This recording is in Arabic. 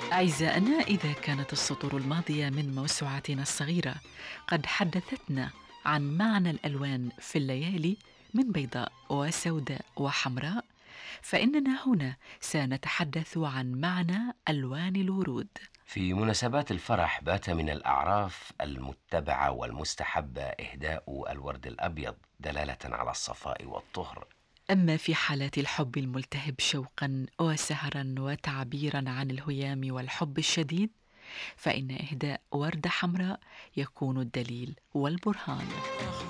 أعزائنا، إذا كانت السطور الماضية من موسوعتنا الصغيرة قد حدثتنا عن معنى الألوان في الليالي من بيضاء وسوداء وحمراء، فإننا هنا سنتحدث عن معنى ألوان الورود. في مناسبات الفرح بات من الأعراف المتبعة والمستحبة إهداء الورد الأبيض دلالة على الصفاء والطهر. أما في حالات الحب الملتهب شوقا وسهرا وتعبيرا عن الهيام والحب الشديد، فإن إهداء وردة حمراء يكون الدليل والبرهان.